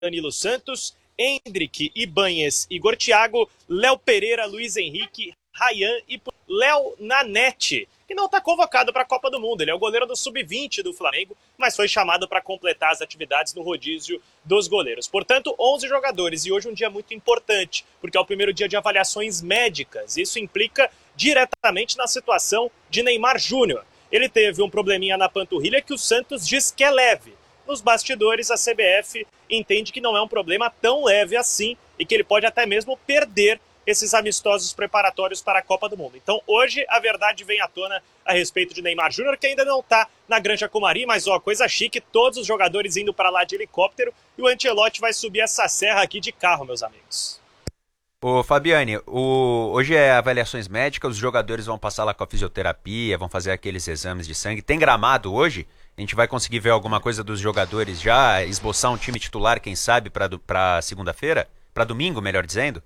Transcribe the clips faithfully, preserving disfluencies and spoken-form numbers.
Danilo Santos, Endrick, Ibanhes, Igor Thiago, Léo Pereira, Luiz Henrique, Ryan e Léo Nanete, que não está convocado para a Copa do Mundo. Ele é o goleiro do sub vinte do Flamengo, mas foi chamado para completar as atividades no rodízio dos goleiros. Portanto, onze jogadores, e hoje um dia muito importante, porque é o primeiro dia de avaliações médicas. Isso implica diretamente na situação de Neymar Júnior. Ele teve um probleminha na panturrilha que o Santos diz que é leve. Nos bastidores, a C B F entende que não é um problema tão leve assim e que ele pode até mesmo perder esses amistosos preparatórios para a Copa do Mundo. Então, hoje, a verdade vem à tona a respeito de Neymar Júnior, que ainda não está na Granja Comari, mas, ó, coisa chique, todos os jogadores indo para lá de helicóptero e o Ancelotti vai subir essa serra aqui de carro, meus amigos. Ô Fabiane, o... hoje é avaliações médicas, os jogadores vão passar lá com a fisioterapia, vão fazer aqueles exames de sangue. Tem gramado hoje? A gente vai conseguir ver alguma coisa dos jogadores já, esboçar um time titular, quem sabe, para segunda-feira? Para domingo, melhor dizendo?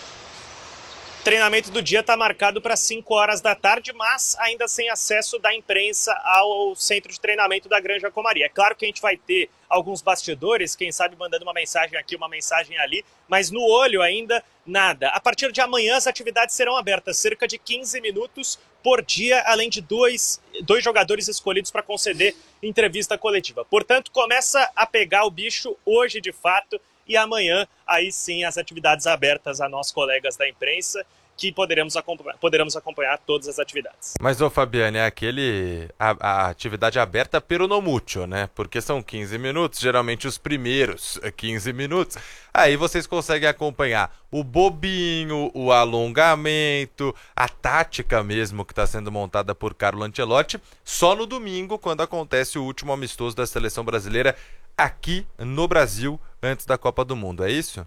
O treinamento do dia está marcado para cinco horas da tarde, mas ainda sem acesso da imprensa ao centro de treinamento da Granja Comari. É claro que a gente vai ter alguns bastidores, quem sabe mandando uma mensagem aqui, uma mensagem ali, mas no olho ainda nada. A partir de amanhã as atividades serão abertas, cerca de quinze minutos por dia, além de dois, dois jogadores escolhidos para conceder entrevista coletiva. Portanto, começa a pegar o bicho hoje de fato, e amanhã, aí sim, as atividades abertas a nós, colegas da imprensa, que poderemos acompanhar, poderemos acompanhar todas as atividades. Mas, ô Fabiane, é aquele... A, a atividade aberta pero no mucho, né? Porque são quinze minutos, geralmente os primeiros quinze minutos. Aí vocês conseguem acompanhar o bobinho, o alongamento, a tática mesmo que está sendo montada por Carlo Ancelotti, só no domingo, quando acontece o último amistoso da Seleção Brasileira aqui no Brasil, antes da Copa do Mundo, é isso?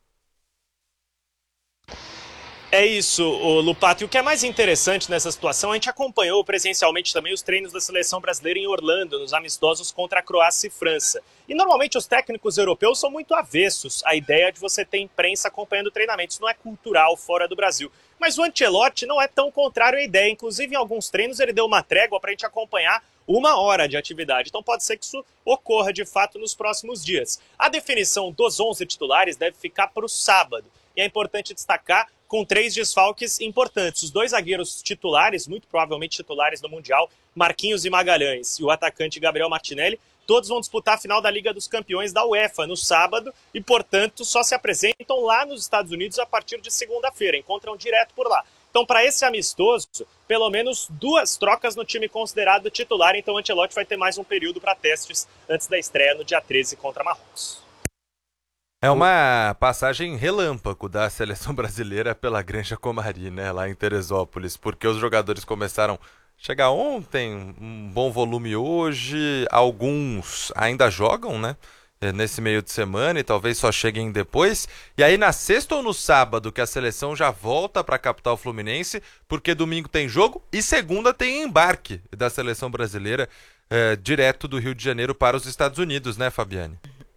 É isso, Lupato. E o que é mais interessante nessa situação, a gente acompanhou presencialmente também os treinos da Seleção Brasileira em Orlando, nos amistosos contra a Croácia e França. E normalmente os técnicos europeus são muito avessos à ideia de você ter imprensa acompanhando o treinamento. Isso não é cultural fora do Brasil. Mas o Ancelotti não é tão contrário à ideia. Inclusive, em alguns treinos ele deu uma trégua para a gente acompanhar uma hora de atividade. Então pode ser que isso ocorra de fato nos próximos dias. A definição dos onze titulares deve ficar para o sábado. E é importante destacar com três desfalques importantes. Os dois zagueiros titulares, muito provavelmente titulares no Mundial, Marquinhos e Magalhães, e o atacante Gabriel Martinelli, todos vão disputar a final da Liga dos Campeões da UEFA no sábado e, portanto, só se apresentam lá nos Estados Unidos a partir de segunda-feira, encontram direto por lá. Então, para esse amistoso, pelo menos duas trocas no time considerado titular, então o Ancelotti vai ter mais um período para testes antes da estreia no dia treze contra Marrocos. É uma passagem relâmpago da Seleção Brasileira pela Granja Comari, né, lá em Teresópolis, porque os jogadores começaram a chegar ontem, um bom volume hoje, alguns ainda jogam, né, nesse meio de semana e talvez só cheguem depois, e aí na sexta ou no sábado que a seleção já volta para a capital fluminense, porque domingo tem jogo e segunda tem embarque da Seleção Brasileira é, direto do Rio de Janeiro para os Estados Unidos, né, Fabiane?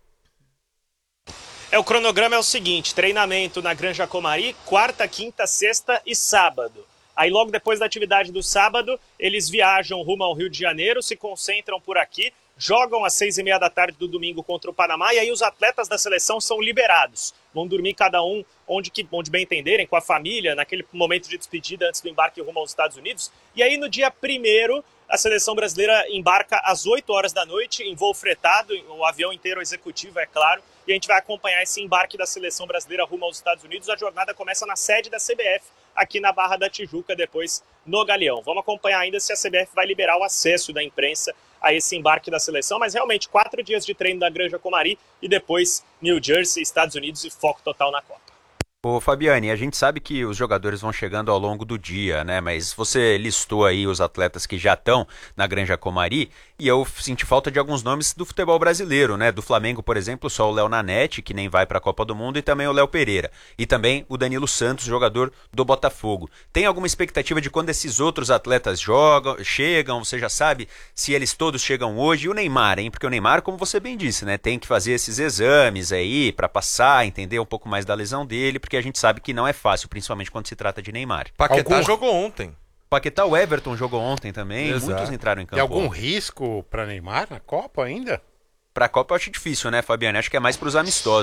É, o cronograma é o seguinte, treinamento na Granja Comari, quarta, quinta, sexta e sábado. Aí logo depois da atividade do sábado, eles viajam rumo ao Rio de Janeiro, se concentram por aqui, jogam às seis e meia da tarde do domingo contra o Panamá e aí os atletas da seleção são liberados. Vão dormir cada um onde, que, onde bem entenderem, com a família, naquele momento de despedida antes do embarque rumo aos Estados Unidos. E aí no dia primeiro, a seleção brasileira embarca às oito horas da noite, em voo fretado, o avião inteiro executivo, é claro, e a gente vai acompanhar esse embarque da seleção brasileira rumo aos Estados Unidos. A jornada começa na sede da C B F, aqui na Barra da Tijuca, depois no Galeão. Vamos acompanhar ainda se a C B F vai liberar o acesso da imprensa a esse embarque da seleção, mas realmente quatro dias de treino da Granja Comari e depois New Jersey, Estados Unidos e foco total na Copa. Ô Fabiane, a gente sabe que os jogadores vão chegando ao longo do dia, né? Mas você listou aí os atletas que já estão na Granja Comari e eu senti falta de alguns nomes do futebol brasileiro, né? Do Flamengo, por exemplo, só o Léo Nanete, que nem vai para a Copa do Mundo, e também o Léo Pereira. E também o Danilo Santos, jogador do Botafogo. Tem alguma expectativa de quando esses outros atletas jogam, chegam? Você já sabe se eles todos chegam hoje? E o Neymar, hein? Porque o Neymar, como você bem disse, né? Tem que fazer esses exames aí para passar, entender um pouco mais da lesão dele, porque a gente sabe que não é fácil, principalmente quando se trata de Neymar. Paquetá algum... jogou ontem. Paquetá, o Everton jogou ontem também, exato. Muitos entraram em campo. E algum risco para Neymar na Copa ainda? Pra Copa eu acho difícil, né, Fabiane? Acho que é mais pros amistosos.